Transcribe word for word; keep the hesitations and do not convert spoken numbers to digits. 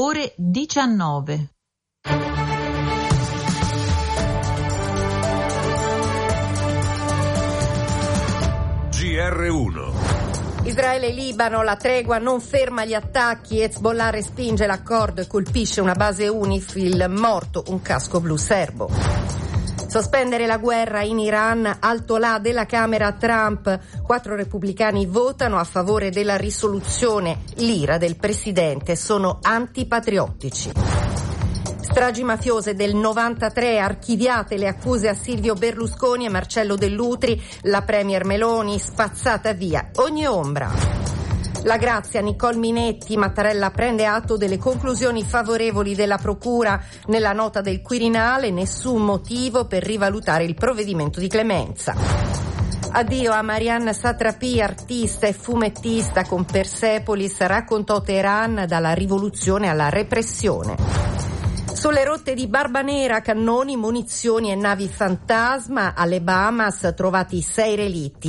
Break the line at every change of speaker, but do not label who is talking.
ore diciannove.
G R uno.
Israele e Libano, la tregua non ferma gli attacchi, Hezbollah respinge l'accordo e colpisce una base UNIFIL, morto un casco blu serbo. Sospendere la guerra in Iran, alto là della Camera Trump, quattro repubblicani votano a favore della risoluzione, l'ira del presidente, sono antipatriottici. Stragi mafiose del novantatré, archiviate le accuse a Silvio Berlusconi e Marcello Dell'Utri, la premier Meloni spazzata via ogni ombra. La grazia Nicole Minetti, Mattarella prende atto delle conclusioni favorevoli della procura nella nota del Quirinale, nessun motivo per rivalutare il provvedimento di clemenza. Addio a Marianne Satrapi, artista e fumettista con Persepolis, raccontò Teheran dalla rivoluzione alla repressione. Sulle rotte di Barbanera, cannoni, munizioni e navi fantasma, alle Bahamas trovati sei relitti.